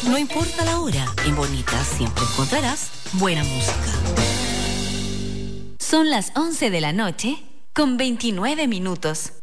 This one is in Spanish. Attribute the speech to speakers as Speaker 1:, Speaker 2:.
Speaker 1: No importa la hora, en Bonita siempre encontrarás buena música.
Speaker 2: Son las 11 de la noche con 29 minutos.